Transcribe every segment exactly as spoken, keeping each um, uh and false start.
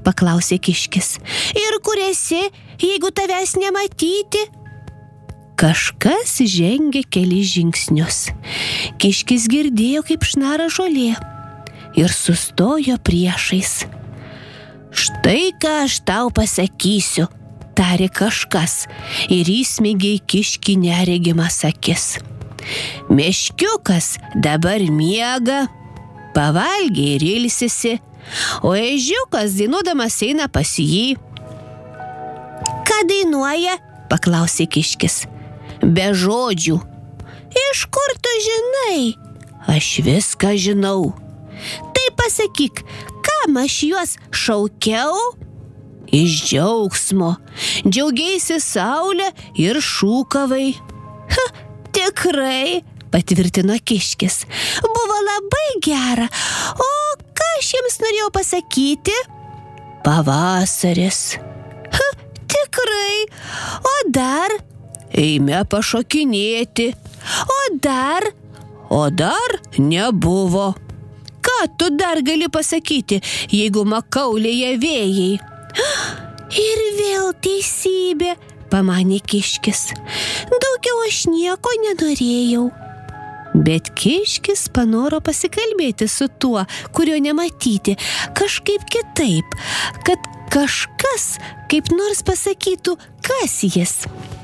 paklausė kiškis. Ir kur esi, jeigu tavęs nematyti? Kažkas žengė kelis žingsnius. Kiškis girdėjo, kaip šnara žolė ir sustojo priešais. Štai ką aš tau pasakysiu, tarė kažkas ir įsmeigė į kiškį neregimas akis. Meškiukas dabar miega, pavalgė ir ilsisi, o ežiukas dainuodamas eina pas jį. Ką dainuoja? Paklausė kiškis. Be žodžių. Iš kur tu žinai? Aš viską žinau. Tai pasakyk, kam aš juos šaukiau? Iš džiaugsmo. Džiaugeisi saulę ir šūkavai. Ha, tikrai, patvirtino kiškis. Buvo labai gera. O ką aš jiems norėjau pasakyti? Pavasaris. Ha, tikrai. O dar? Eime pašokinėti. O dar? O dar nebuvo. Ką tu dar gali pasakyti, jeigu makaulėje vėjai? Ir vėl teisybė, pamanė kiškis. Daugiau aš nieko nenorėjau. Bet kiškis panoro pasikalbėti su tuo, kurio nematyti, kažkaip kitaip, kad kažkas kaip nors pasakytų, kas jis.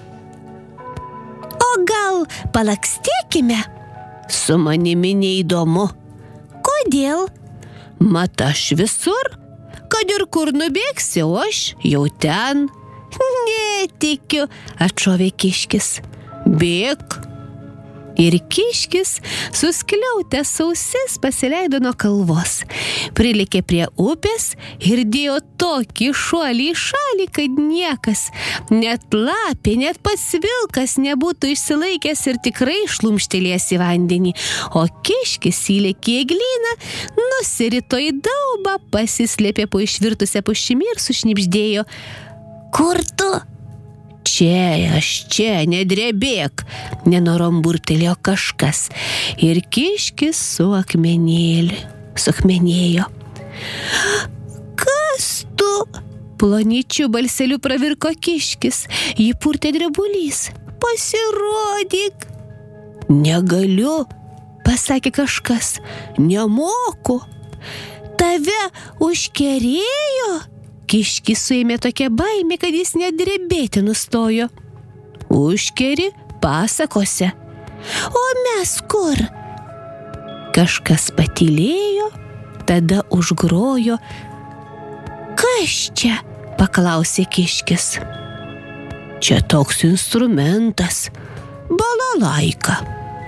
O gal palakstėkime? Su manimi neįdomu. Kodėl? Mat aš visur, kad ir kur nubėgsi, o aš jau ten. Netikiu, atšovė kiškis. Bėk. Ir kiškis suskliautęs ausis pasileido nuo kalvos. Prilėkė prie upės ir dėjo tokį šuolį į šalį, kad niekas, net lapė, net pats vilkas nebūtų išsilaikęs ir tikrai šlumštelėjęs į vandenį. O kiškis įlėkė į eglyną, nusirito į daubą, pasislėpė po išvirtusią pušimi ir sušnibždėjo. Kur tu? Čia, aš čia, nedrebėk, nenorom burtelėjo kažkas. Ir kiškis su akmenėliu, suakmenėjo. Kas tu? Plonyčiu balseliu pravirko kiškis, jį purtė drebulys. Pasirodyk. Negaliu, pasakė kažkas, nemoku. Tave užkerėjo? Kiškį suėmė tokia baimė, kad jis net drebėti nustojo. Užkeri pasakose. O mes kur? Kažkas patylėjo, tada užgrojo. Kas čia? Paklausė kiškis. Čia toks instrumentas. Balalaika.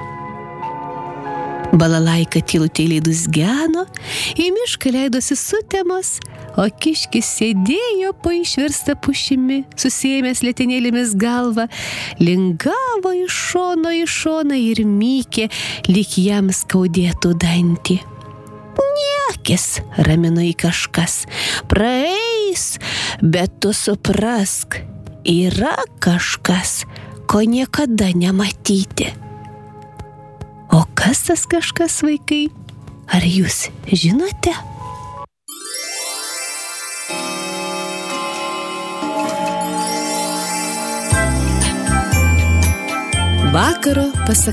Balalaika tylutėliai dūzgeno, į mišką leidosi sutemos, o kiškis sėdėjo po išverstą pušimi, susiėmęs letenėlėmis galvą, lingavo iš šono į šoną ir mykė, lyg jam skaudėtų dantį. Niekis, ramino į kažkas, praeis, bet tu suprask, yra kažkas, ko niekada nematyti. O kas tas kažkas, vaikai? Ar jūs žinote? Vakaro pasaka.